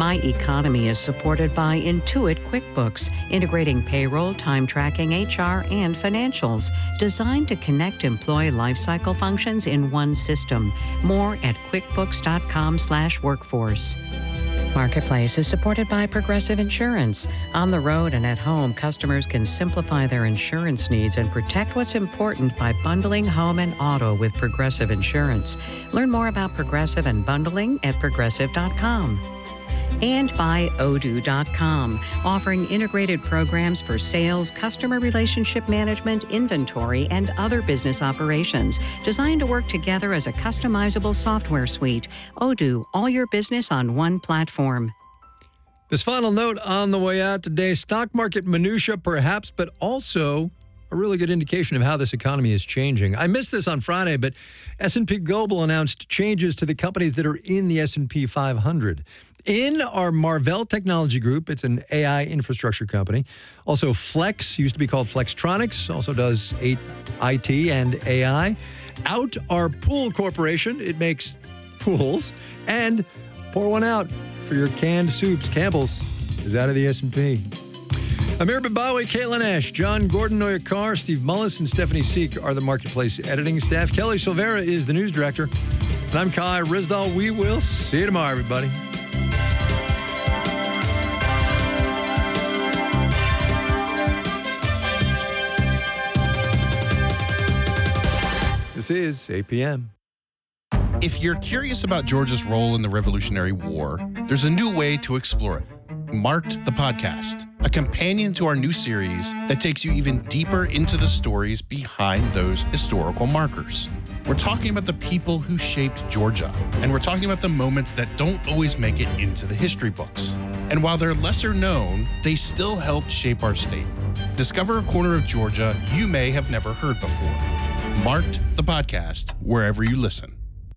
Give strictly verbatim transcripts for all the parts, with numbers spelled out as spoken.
My Economy is supported by Intuit QuickBooks, integrating payroll, time tracking, H R, and financials, designed to connect employee lifecycle functions in one system. More at quickbooks.com slash workforce. Marketplace is supported by Progressive Insurance. On the road and at home, customers can simplify their insurance needs and protect what's important by bundling home and auto with Progressive Insurance. Learn more about Progressive and bundling at progressive dot com. And by Odoo dot com, offering integrated programs for sales, customer relationship management, inventory, and other business operations, designed to work together as a customizable software suite. Odoo, all your business on one platform. This final note on the way out today, stock market minutia perhaps, but also a really good indication of how this economy is changing. I missed this on Friday, but S and P Global announced changes to the companies that are in the S and P five hundred. In our Marvell Technology Group, it's an A I infrastructure company. Also, Flex, used to be called Flextronics, also does I T and A I. Out our Pool Corporation, it makes pools. And pour one out for your canned soups. Campbell's is out of the S and P. Amir Babawi, Caitlin Ash, John Gordon, Noya Carr, Steve Mullis, and Stephanie Seek are the Marketplace editing staff. Kelly Silvera is the news director. And I'm Kai Rizdal. We will see you tomorrow, everybody. This is eight p.m. If you're curious about Georgia's role in the Revolutionary War, there's a new way to explore it. Marked the Podcast, a companion to our new series that takes you even deeper into the stories behind those historical markers. We're talking about the people who shaped Georgia, and we're talking about the moments that don't always make it into the history books. And while they're lesser known, they still helped shape our state. Discover a corner of Georgia you may have never heard before. Marked the Podcast, wherever you listen.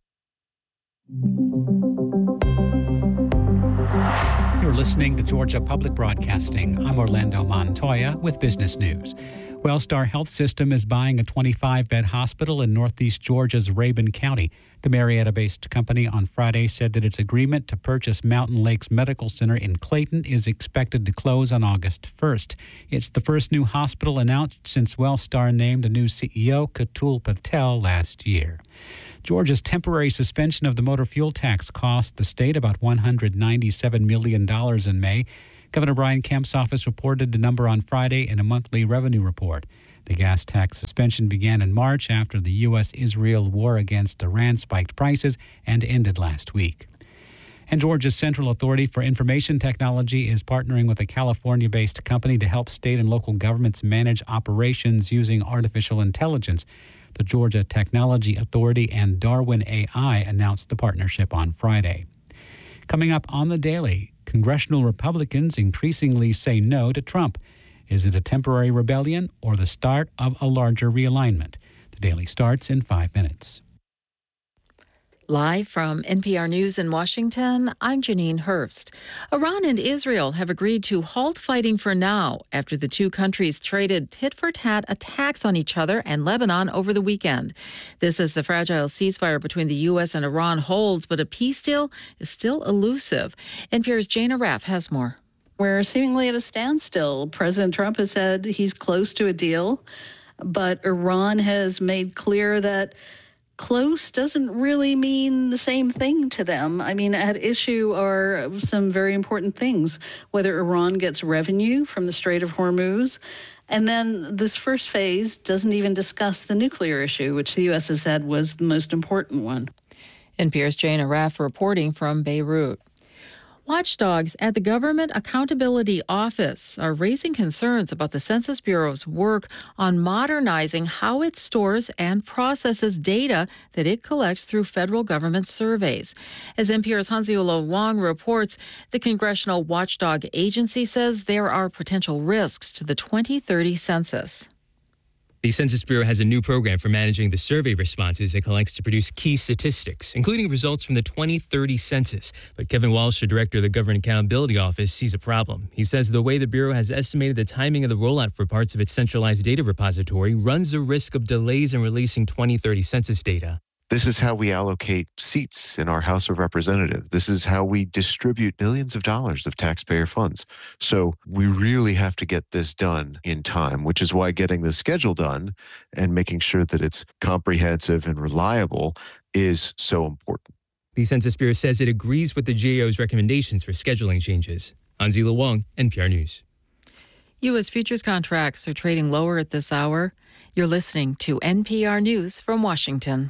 You're listening to Georgia Public Broadcasting. I'm Orlando Montoya with business news. Wellstar Health System is buying a twenty-five bed hospital in northeast Georgia's Rabun County. The Marietta-based company on Friday said that its agreement to purchase Mountain Lakes Medical Center in Clayton is expected to close on August first. It's the first new hospital announced since Wellstar named a new C E O, Katul Patel, last year. Georgia's temporary suspension of the motor fuel tax cost the state about one hundred ninety-seven million dollars in May. Governor Brian Kemp's office reported the number on Friday in a monthly revenue report. The gas tax suspension began in March after the U S Israel war against Iran spiked prices and ended last week. And Georgia's Central Authority for Information Technology is partnering with a California-based company to help state and local governments manage operations using artificial intelligence. The Georgia Technology Authority and Darwin A I announced the partnership on Friday. Coming up on The Daily, congressional Republicans increasingly say no to Trump. Is it a temporary rebellion or the start of a larger realignment? The Daily starts in five minutes. Live from N P R News in Washington, I'm Janine Hurst. Iran and Israel have agreed to halt fighting for now after the two countries traded tit-for-tat attacks on each other and Lebanon over the weekend. This as the fragile ceasefire between the U S and Iran holds, but a peace deal is still elusive. N P R's Jane Arraf has more. We're seemingly at a standstill. President Trump has said he's close to a deal, but Iran has made clear that close doesn't really mean the same thing to them. I mean, at issue are some very important things, whether Iran gets revenue from the Strait of Hormuz. And then this first phase doesn't even discuss the nuclear issue, which the U S has said was the most important one. N P R's Jane Arraf reporting from Beirut. Watchdogs at the Government Accountability Office are raising concerns about the Census Bureau's work on modernizing how it stores and processes data that it collects through federal government surveys. As N P R's Hansiulo Wang reports, the Congressional Watchdog Agency says there are potential risks to the twenty thirty census. The Census Bureau has a new program for managing the survey responses it collects to produce key statistics, including results from the twenty thirty census. But Kevin Walsh, the director of the Government Accountability Office, sees a problem. He says the way the Bureau has estimated the timing of the rollout for parts of its centralized data repository runs the risk of delays in releasing twenty thirty census data. This is how we allocate seats in our House of Representatives. This is how we distribute billions of dollars of taxpayer funds. So we really have to get this done in time, which is why getting the schedule done and making sure that it's comprehensive and reliable is so important. The Census Bureau says it agrees with the G A O's recommendations for scheduling changes. Anzila Wong, N P R News. U S futures contracts are trading lower at this hour. You're listening to N P R News from Washington.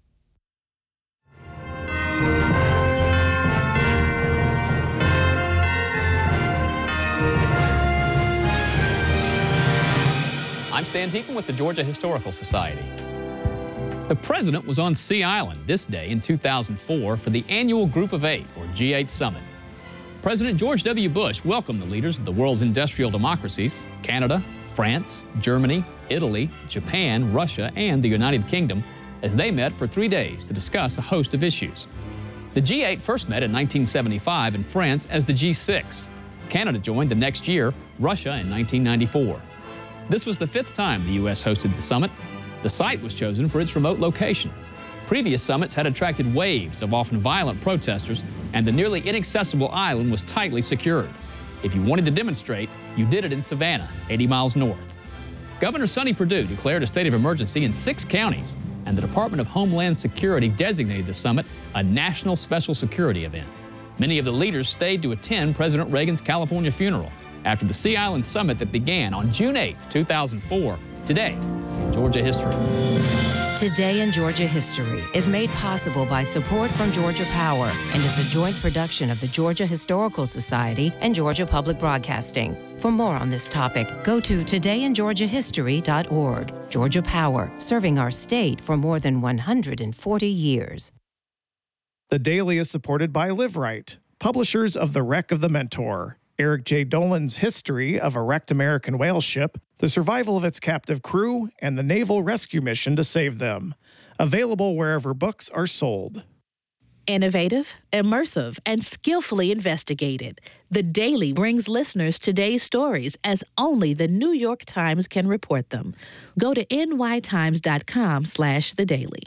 I'm Stan Teakin with the Georgia Historical Society. The president was on Sea Island this day in two thousand four for the annual Group of Eight, or G eight Summit. President George W. Bush welcomed the leaders of the world's industrial democracies, Canada, France, Germany, Italy, Japan, Russia, and the United Kingdom, as they met for three days to discuss a host of issues. The G eight first met in nineteen seventy-five in France as the G six. Canada joined the next year, Russia in nineteen ninety-four. This was the fifth time the U S hosted the summit. The site was chosen for its remote location. Previous summits had attracted waves of often violent protesters, and the nearly inaccessible island was tightly secured. If you wanted to demonstrate, you did it in Savannah, eighty miles north. Governor Sonny Perdue declared a state of emergency in six counties, and the Department of Homeland Security designated the summit a national special security event. Many of the leaders stayed to attend President Reagan's California funeral after the Sea Island Summit that began on June eighth, two thousand four. Today in Georgia History. Today in Georgia History is made possible by support from Georgia Power and is a joint production of the Georgia Historical Society and Georgia Public Broadcasting. For more on this topic, go to today in georgia history dot org. Georgia Power, serving our state for more than one hundred forty years. The Daily is supported by LiveRight, publishers of The Wreck of the Mentor, Eric J. Dolan's history of a wrecked American whale ship, the survival of its captive crew, and the naval rescue mission to save them. Available wherever books are sold. Innovative, immersive, and skillfully investigated, The Daily brings listeners today's stories as only the New York Times can report them. Go to n y times dot com slash the daily.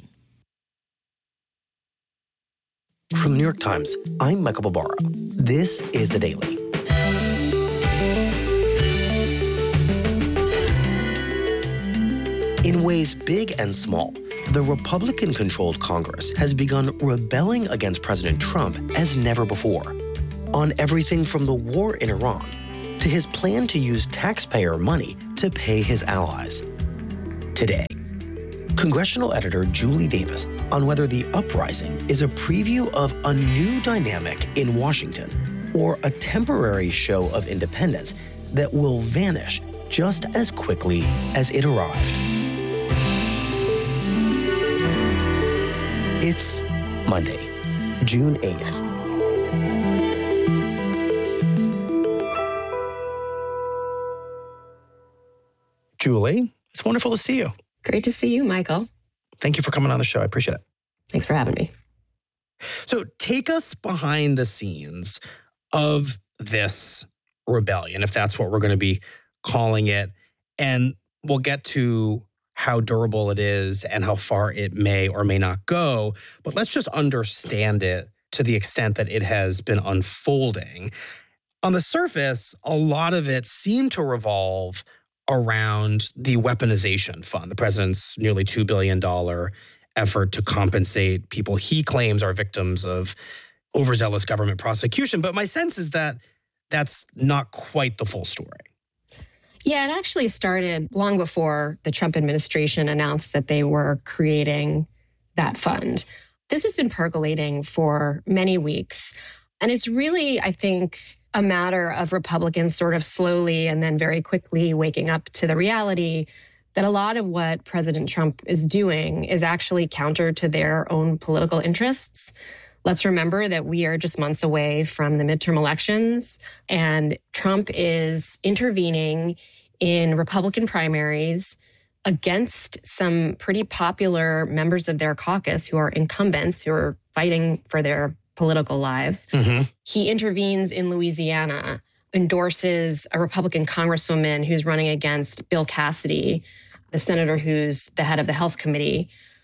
From the New York Times, I'm Michael Barbaro. This is The Daily. In ways big and small, the Republican-controlled Congress has begun rebelling against President Trump as never before, on everything from the war in Iran to his plan to use taxpayer money to pay his allies. Today, congressional editor Julie Davis on whether the uprising is a preview of a new dynamic in Washington or a temporary show of independence that will vanish just as quickly as it arrived. It's Monday, June eighth. Julie, it's wonderful to see you. Great to see you, Michael. Thank you for coming on the show. I appreciate it. Thanks for having me. So take us behind the scenes of this rebellion, if that's what we're going to be calling it. And we'll get to how durable it is and how far it may or may not go. But let's just understand it to the extent that it has been unfolding. On the surface, a lot of it seemed to revolve around the weaponization fund, the president's nearly two billion dollars effort to compensate people he claims are victims of overzealous government prosecution. But my sense is that that's not quite the full story. Yeah, it actually started long before the Trump administration announced that they were creating that fund. This has been percolating for many weeks. And it's really, I think, a matter of Republicans sort of slowly and then very quickly waking up to the reality that a lot of what President Trump is doing is actually counter to their own political interests. Let's remember that we are just months away from the midterm elections, and Trump is intervening in Republican primaries against some pretty popular members of their caucus who are incumbents, who are fighting for their political lives. Mm-hmm. He intervenes in Louisiana, endorses a Republican congresswoman who's running against Bill Cassidy, the senator who's the head of the health committee.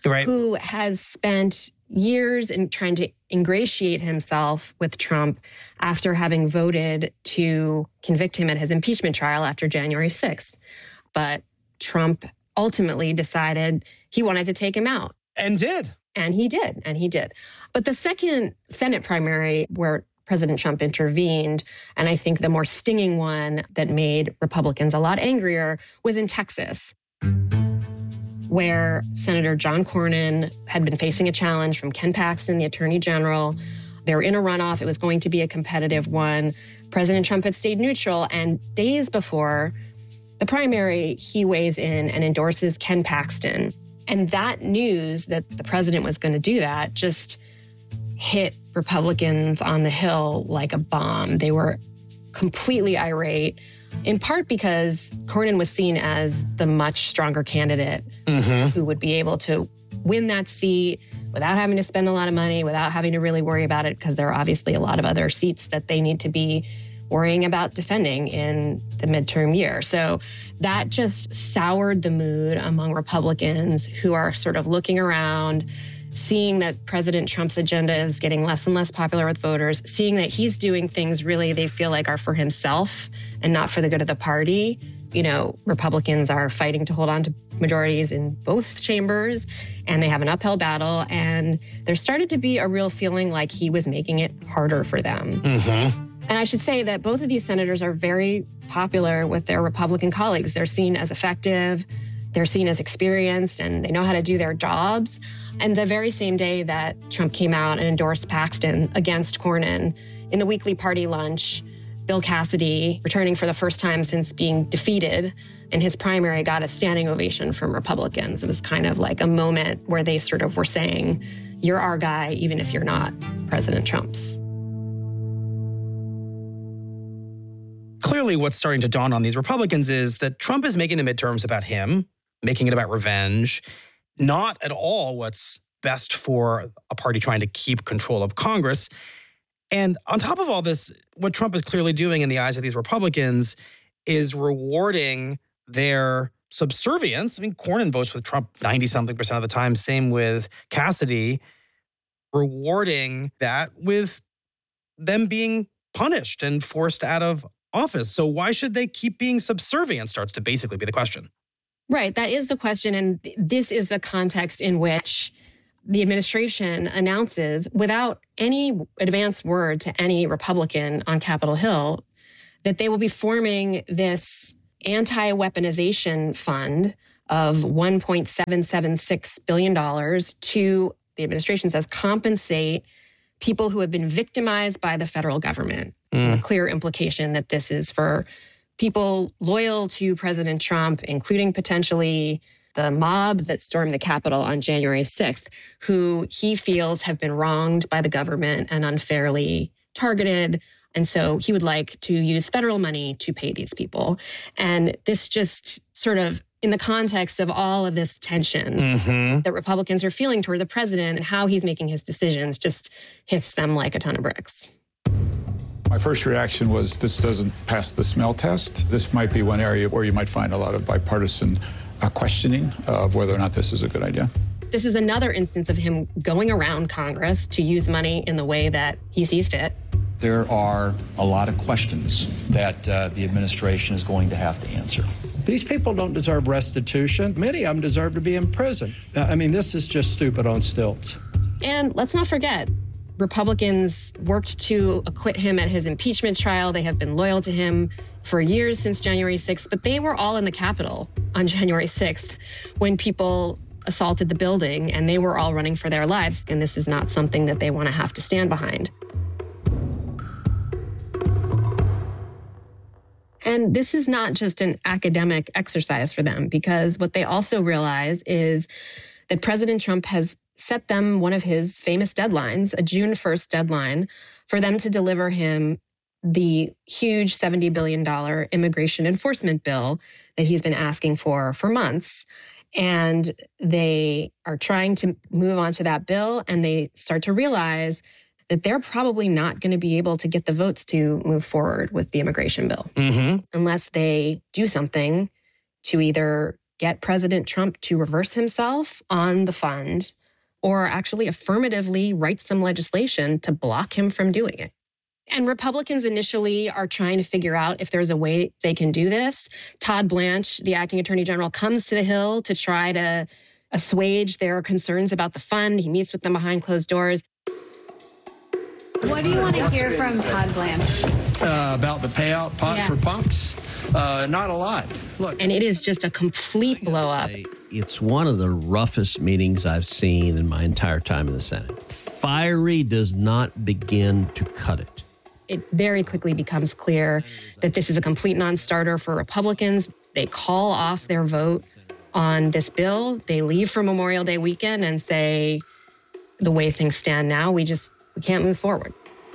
right. who has spent years in trying to ingratiate himself with Trump after having voted to convict him at his impeachment trial after January sixth. But Trump ultimately decided he wanted to take him out. And did. And he did. And he did. But the second Senate primary where President Trump intervened, and I think the more stinging one that made Republicans a lot angrier, was in Texas, where Senator John Cornyn had been facing a challenge from Ken Paxton, the Attorney General. They were in a runoff. It was going to be a competitive one. President Trump had stayed neutral, and days before the primary, he weighs in and endorses Ken Paxton. And that news that the president was going to do that just hit Republicans on the Hill like a bomb. They were completely irate, in part because Cornyn was seen as the much stronger candidate mm-hmm. who would be able to win that seat without having to spend a lot of money, without having to really worry about it, because there are obviously a lot of other seats that they need to be worrying about defending in the midterm year. So that just soured the mood among Republicans who are sort of looking around, seeing that President Trump's agenda is getting less and less popular with voters, seeing that he's doing things really they feel like are for himself and not for the good of the party. You know, Republicans are fighting to hold on to majorities in both chambers, and they have an uphill battle. And there started to be a real feeling like he was making it harder for them. Mm-hmm. And I should say that both of these senators are very popular with their Republican colleagues. They're seen as effective, they're seen as experienced, and they know how to do their jobs. And the very same day that Trump came out and endorsed Paxton against Cornyn, in the weekly party lunch, Bill Cassidy, returning for the first time since being defeated in his primary, got a standing ovation from Republicans. It was kind of like a moment where they sort of were saying, you're our guy, even if you're not President Trump's. Clearly, what's starting to dawn on these Republicans is that Trump is making the midterms about him, making it about revenge, not at all what's best for a party trying to keep control of Congress. And on top of all this, what Trump is clearly doing in the eyes of these Republicans is rewarding their subservience. I mean, Cornyn votes with Trump ninety-something percent of the time, same with Cassidy, rewarding that with them being punished and forced out of office. So why should they keep being subservient starts to basically be the question. Right. That is the question. And this is the context in which the administration announces, without any advance word to any Republican on Capitol Hill, that they will be forming this anti-weaponization fund of one point seven seven six billion dollars to, the administration says, compensate people who have been victimized by the federal government. Mm. A clear implication that this is for people loyal to President Trump, including potentially the mob that stormed the Capitol on January sixth, who he feels have been wronged by the government and unfairly targeted. And so he would like to use federal money to pay these people. And this just sort of, in the context of all of this tension mm-hmm. that Republicans are feeling toward the president and how he's making his decisions, just hits them like a ton of bricks. My first reaction was this doesn't pass the smell test. This might be one area where you might find a lot of bipartisan uh, questioning of whether or not this is a good idea. This is another instance of him going around Congress to use money in the way that he sees fit. There are a lot of questions that uh, the administration is going to have to answer. These people don't deserve restitution. Many of them deserve to be in prison. I mean, this is just stupid on stilts. And let's not forget, Republicans worked to acquit him at his impeachment trial. They have been loyal to him for years since January sixth, but they were all in the Capitol on January sixth when people assaulted the building, and they were all running for their lives. And this is not something that they want to have to stand behind. And this is not just an academic exercise for them, because what they also realize is that President Trump has set them one of his famous deadlines, a June first deadline, for them to deliver him the huge seventy billion dollars immigration enforcement bill that he's been asking for for months. And they are trying to move on to that bill, and they start to realize that they're probably not going to be able to get the votes to move forward with the immigration bill mm-hmm. unless they do something to either get President Trump to reverse himself on the fund or actually affirmatively write some legislation to block him from doing it. And Republicans initially are trying to figure out if there's a way they can do this. Todd Blanche, the acting attorney general, comes to the Hill to try to assuage their concerns about the fund. He meets with them behind closed doors. What do you want to hear from Todd Blanche? Uh, about the payout pot Yeah. for punks? Uh, not a lot. Look. And it is just a complete blow up. It's one of the roughest meetings I've seen in my entire time in the Senate. Fiery does not begin to cut it. It very quickly becomes clear that this is a complete non-starter for Republicans. They call off their vote on this bill. They leave for Memorial Day weekend and say, the way things stand now, we just we can't move forward.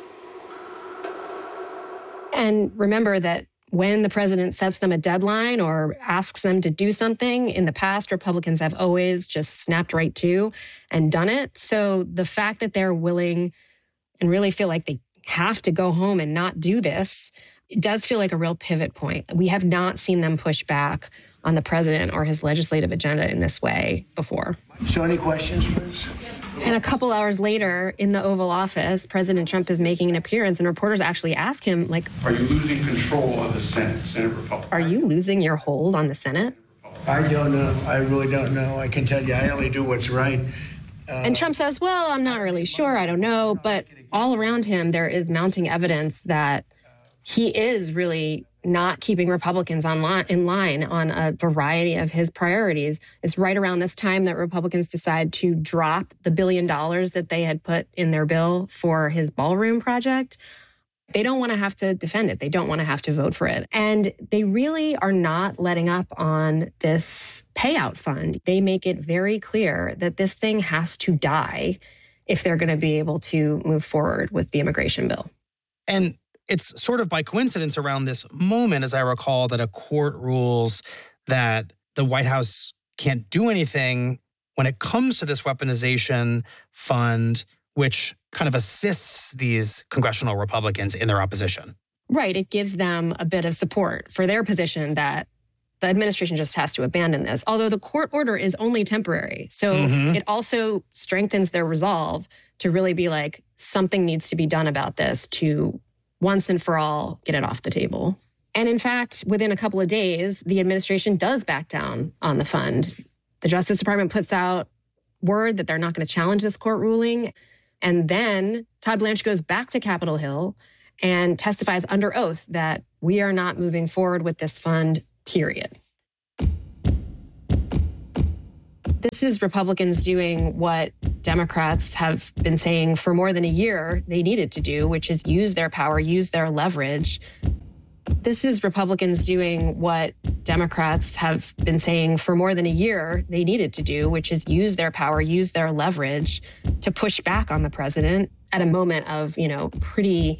And remember that when the president sets them a deadline or asks them to do something, in the past, Republicans have always just snapped right to and done it. So the fact that they're willing and really feel like they have to go home and not do this, it does feel like a real pivot point. We have not seen them push back on the president or his legislative agenda in this way before. So any questions, please? And a couple hours later in the Oval Office, President Trump is making an appearance and reporters actually ask him, like, Are you losing control of the Senate, Senate Republican? are you losing your hold on the Senate? I don't know. I really don't know. I can tell you, I only do what's right. Uh, And Trump says, well, I'm not really sure. I don't know. But all around him, there is mounting evidence that he is really not keeping Republicans on line, in line on a variety of his priorities. It's right around this time that Republicans decide to drop the billion dollars that they had put in their bill for his ballroom project. They don't want to have to defend it. They don't want to have to vote for it. And they really are not letting up on this payout fund. They make it very clear that this thing has to die if they're going to be able to move forward with the immigration bill. And it's sort of by coincidence around this moment, as I recall, that a court rules that the White House can't do anything when it comes to this weaponization fund, which kind of assists these congressional Republicans in their opposition. Right. It gives them a bit of support for their position that the administration just has to abandon this, although the court order is only temporary. So Mhm. it also strengthens their resolve to really be like, something needs to be done about this to once and for all get it off the table. And in fact, within a couple of days, the administration does back down on the fund. The Justice Department puts out word that they're not going to challenge this court ruling. And then Todd Blanche goes back to Capitol Hill and testifies under oath that we are not moving forward with this fund, period. This is Republicans doing what Democrats have been saying for more than a year they needed to do, which is use their power, use their leverage. This is Republicans doing what Democrats have been saying for more than a year they needed to do, which is use their power, use their leverage to push back on the president at a moment of, you know, pretty